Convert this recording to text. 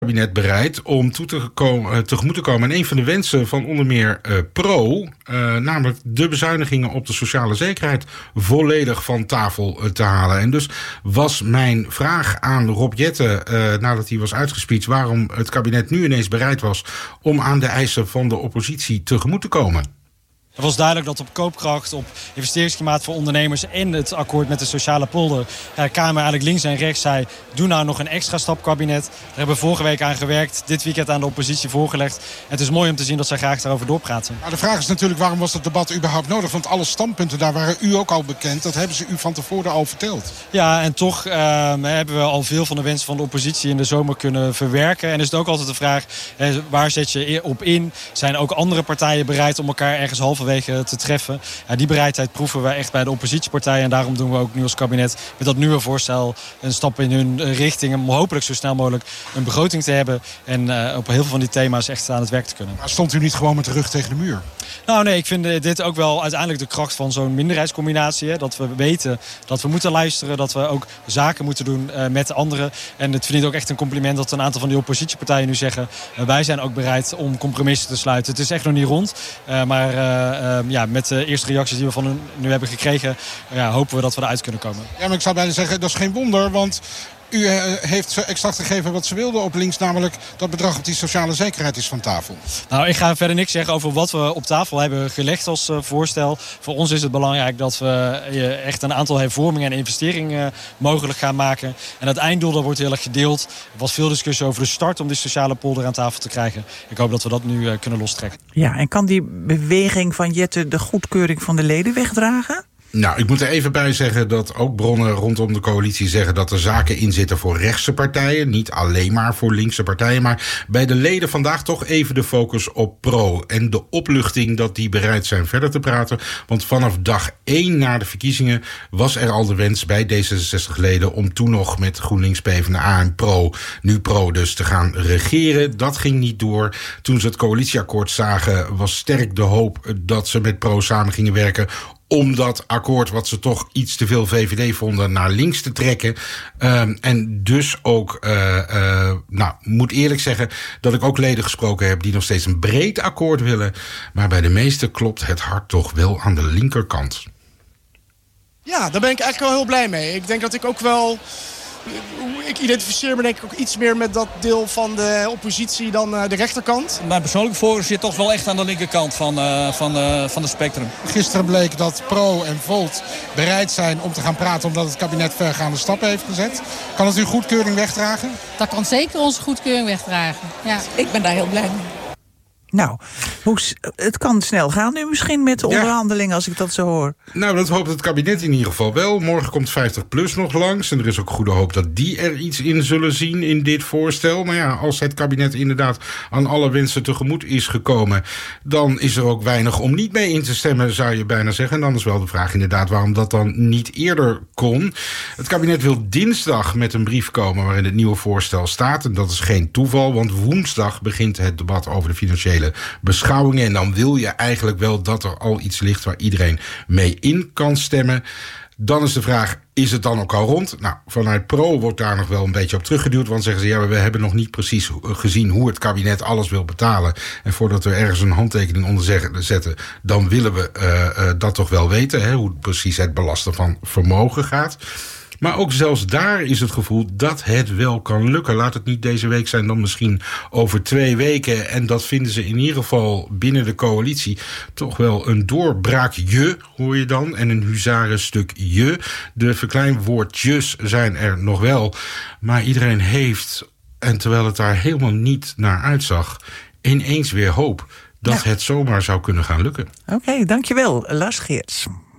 kabinet bereid om tegemoet te komen aan een van de wensen van onder meer Pro, namelijk de bezuinigingen op de sociale zekerheid volledig van tafel te halen. En dus was mijn vraag aan Rob Jetten, nadat hij was uitgespeecht, waarom het kabinet nu ineens bereid was om aan de eisen van de oppositie tegemoet te komen. Het was duidelijk dat op koopkracht, op investeringsklimaat voor ondernemers en het akkoord met de sociale polder Kamer eigenlijk links en rechts zei, doe nou nog een extra stap, kabinet. Daar hebben we vorige week aan gewerkt, dit weekend aan de oppositie voorgelegd. En het is mooi om te zien dat zij graag daarover doorpraten. Maar de vraag is natuurlijk, waarom was dat debat überhaupt nodig? Want alle standpunten daar waren u ook al bekend. Dat hebben ze u van tevoren al verteld. Ja, en toch hebben we al veel van de wensen van de oppositie in de zomer kunnen verwerken. En is het ook altijd de vraag, waar zet je op in? Zijn ook andere partijen bereid om elkaar ergens halverwege te treffen? Ja, die bereidheid proeven we echt bij de oppositiepartijen. En daarom doen we ook nu als kabinet met dat nieuwe voorstel een stap in hun richting. Om hopelijk zo snel mogelijk een begroting te hebben. En op heel veel van die thema's echt aan het werk te kunnen. Maar stond u niet gewoon met de rug tegen de muur? Nou nee, ik vind dit ook wel uiteindelijk de kracht van zo'n minderheidscombinatie. Hè? Dat we weten dat we moeten luisteren. Dat we ook zaken moeten doen met anderen. En het vind ik ook echt een compliment dat een aantal van die oppositiepartijen nu zeggen, wij zijn ook bereid om compromissen te sluiten. Het is echt nog niet rond. Maar met de eerste reacties die we van hun nu hebben gekregen, hopen we dat we eruit kunnen komen. Ja, maar ik zou bijna zeggen, dat is geen wonder, want u heeft ze exact gegeven wat ze wilden op links, namelijk dat bedrag op die sociale zekerheid is van tafel. Nou, ik ga verder niks zeggen over wat we op tafel hebben gelegd als voorstel. Voor ons is het belangrijk dat we echt een aantal hervormingen en investeringen mogelijk gaan maken. En het einddoel, dat wordt heel erg gedeeld. Er was veel discussie over de start om die sociale polder aan tafel te krijgen. Ik hoop dat we dat nu kunnen lostrekken. Ja, en kan die beweging van Jetten de goedkeuring van de leden wegdragen? Nou, ik moet er even bij zeggen dat ook bronnen rondom de coalitie zeggen dat er zaken in zitten voor rechtse partijen. Niet alleen maar voor linkse partijen. Maar bij de leden vandaag toch even de focus op Pro. En de opluchting dat die bereid zijn verder te praten. Want vanaf dag 1 na de verkiezingen was er al de wens bij D66-leden om toen nog met GroenLinks, PvdA en Pro, nu Pro dus, te gaan regeren. Dat ging niet door. Toen ze het coalitieakkoord zagen, was sterk de hoop dat ze met Pro samen gingen werken om dat akkoord, wat ze toch iets te veel VVD vonden, naar links te trekken. En dus ook, moet eerlijk zeggen dat ik ook leden gesproken heb die nog steeds een breed akkoord willen. Maar bij de meesten klopt het hart toch wel aan de linkerkant. Ja, daar ben ik eigenlijk wel heel blij mee. Ik denk dat ik ook wel, ik identificeer me denk ik ook iets meer met dat deel van de oppositie dan de rechterkant. Mijn persoonlijke voorkeur zit toch wel echt aan de linkerkant van het spectrum. Gisteren bleek dat Pro en Volt bereid zijn om te gaan praten omdat het kabinet vergaande stappen heeft gezet. Kan het uw goedkeuring wegdragen? Dat kan zeker onze goedkeuring wegdragen. Ja. Ik ben daar heel blij mee. Nou, het kan snel gaan nu misschien met de onderhandelingen, als ik dat zo hoor. Nou, dat hoopt het kabinet in ieder geval wel. Morgen komt 50PLUS nog langs. En er is ook goede hoop dat die er iets in zullen zien in dit voorstel. Maar ja, als het kabinet inderdaad aan alle wensen tegemoet is gekomen, dan is er ook weinig om niet mee in te stemmen, zou je bijna zeggen. En dan is wel de vraag inderdaad waarom dat dan niet eerder kon. Het kabinet wil dinsdag met een brief komen waarin het nieuwe voorstel staat. En dat is geen toeval, want woensdag begint het debat over de financiële beschouwingen. En dan wil je eigenlijk wel dat er al iets ligt waar iedereen mee in kan stemmen. Dan is de vraag, is het dan ook al rond? Nou, vanuit Pro wordt daar nog wel een beetje op teruggeduwd. Want zeggen ze, we hebben nog niet precies gezien hoe het kabinet alles wil betalen. En voordat we ergens een handtekening onder zetten, dan willen we dat toch wel weten. Hè, hoe precies het belasten van vermogen gaat. Maar ook zelfs daar is het gevoel dat het wel kan lukken. Laat het niet deze week zijn, dan misschien over 2 weken. En dat vinden ze in ieder geval binnen de coalitie toch wel een doorbraakje, hoor je dan. En een huzarenstukje. De verkleinwoordjes zijn er nog wel. Maar iedereen heeft, en terwijl het daar helemaal niet naar uitzag, ineens weer hoop dat het zomaar zou kunnen gaan lukken. Oké, dankjewel, Lars Geerts.